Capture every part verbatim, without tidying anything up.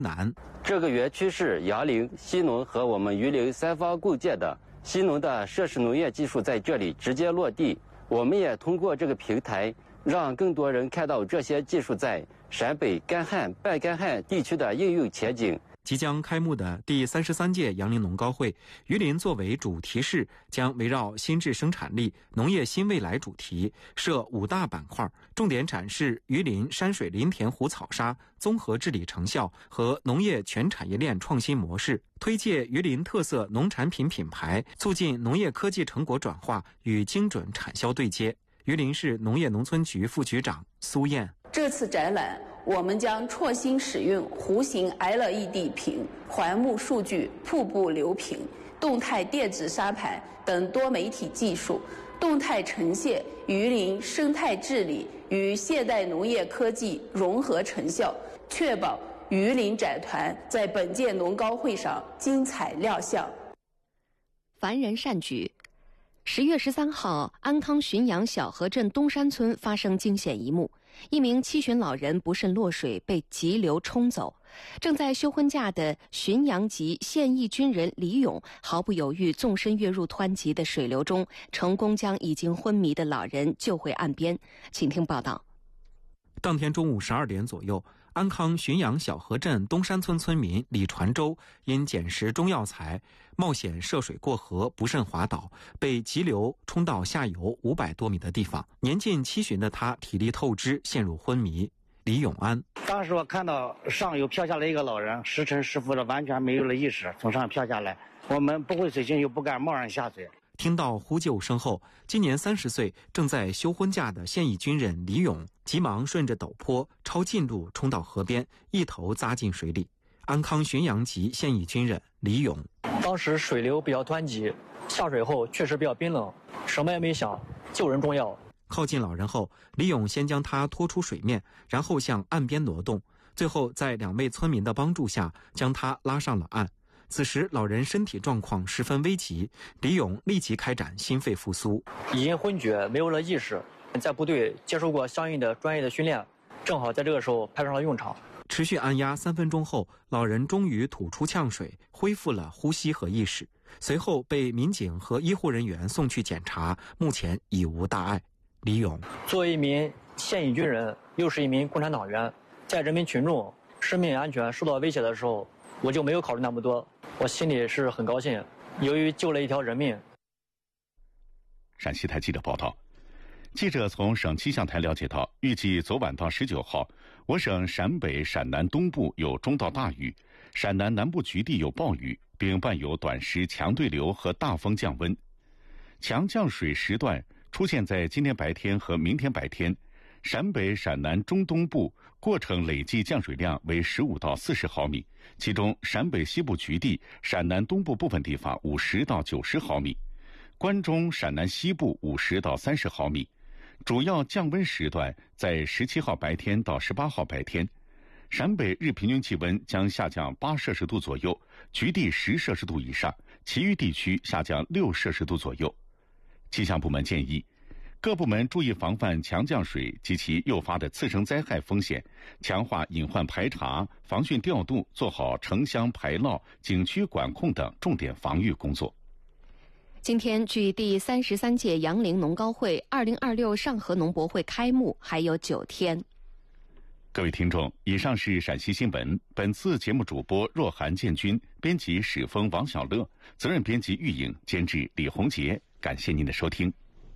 南。 这个园区是杨凌、西农和我们榆林三方共建的，西农的设施农业技术在这里直接落地。我们也通过这个平台，让更多人看到这些技术在陕北干旱、半干旱地区的应用前景。 即将开幕的第三十三届杨凌农高会，榆林作为主题市，将围绕新质生产力、农业新未来主题，设五大板块，重点展示榆林山水林田湖草沙综合治理成效和农业全产业链创新模式，推介榆林特色农产品品牌，促进农业科技成果转化与精准产销对接。榆林市农业农村局副局长苏燕： 这次展览，我们将创新使用弧形 L E D 屏、环幕数据、瀑布流屏、动态电子沙盘等多媒体技术，动态呈现榆林生态治理与现代农业科技融合成效，确保榆林展团在本届农高会上精彩亮相。 凡人善举。十月十三号，安康浔阳小河镇东山村发生惊险一幕，一名七旬老人不慎落水，被急流冲走。正在休婚假的浔阳籍现役军人李勇毫不犹豫纵身跃入湍急的水流中，成功将已经昏迷的老人救回岸边。请听报道。 当天中午十二点左右，安康浔阳小河镇东山村村民李传洲因捡拾中药材，冒险涉水过河，不慎滑倒，被急流冲到下游五百多米的地方。年近七旬的他体力透支，陷入昏迷。李永安： 当时我看到上游飘下来一个老人，时沉时浮的，完全没有了意识，从上飘下来。我们不会水性，又不敢贸然下水。 听到呼救声后，今年三十岁、正在休婚假的现役军人李勇急忙顺着陡坡抄近路冲到河边，一头扎进水里。安康浔阳籍现役军人李勇： 当时水流比较湍急，下水后确实比较冰冷，什么也没想，救人重要。 靠近老人后，李勇先将他拖出水面，然后向岸边挪动，最后在两位村民的帮助下将他拉上了岸。此时老人身体状况十分危急，李勇立即开展心肺复苏。 已经昏厥，没有了意识，在部队接受过相应的专业的训练，正好在这个时候派上了用场。 持续按压三分钟后，老人终于吐出呛水，恢复了呼吸和意识，随后被民警和医护人员送去检查，目前已无大碍。李勇： 作为一名现役军人，又是一名共产党员，在人民群众生命安全受到威胁的时候，我就没有考虑那么多，我心里是很高兴，由于救了一条人命。 陕西台记者报道，记者从省气象台了解到，预计昨晚到十九号，我省陕北、陕南东部有中到大雨，陕南南部局地有暴雨，并伴有短时强对流和大风降温。强降水时段出现在今天白天和明天白天，陕北、陕南中东部过程累计降水量为十五到四十毫米，其中陕北西部局地、陕南东部部分地方五十到九十毫米，关中、陕南西部五十到三十毫米。主要降温时段在十七号白天到十八号白天，陕北日平均气温将下降八摄氏度左右，局地十摄氏度以上，其余地区下降六摄氏度左右。气象部门建议，各部门注意防范强降水及其诱发的次生灾害风险，强化隐患排查、防汛调度，做好城乡排涝、景区管控等重点防御工作。 今天距第三十三届杨凌农高会二零二六上合农博会开幕还有九天。 各位听众，以上是陕西新闻。本次节目主播若涵、建军，编辑史峰、王小乐，责任编辑玉颖，监制李红杰。感谢您的收听。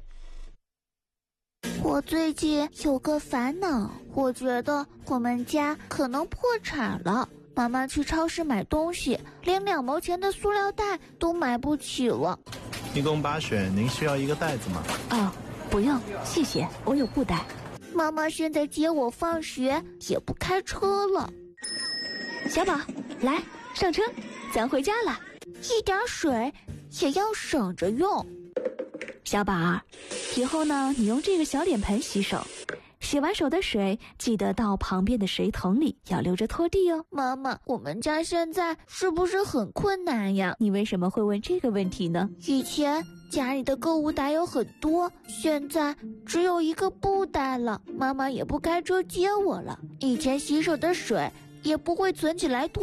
我最近有个烦恼，我觉得我们家可能破产了。妈妈去超市买东西，连两毛钱的塑料袋都买不起了。 一共八选，您需要一个袋子吗？ 哦，不用，谢谢，我有布袋。妈妈现在接我放学也不开车了。 小宝，来上车，咱回家了。 一点水也要省着用。 小宝儿，以后呢，你用这个小脸盆洗手，洗完手的水记得到旁边的水桶里，要留着拖地哦。 妈妈，我们家现在是不是很困难呀？ 你为什么会问这个问题呢？ 以前家里的购物袋有很多，现在只有一个布袋了，妈妈也不开车接我了。以前洗手的水也不会存起来拖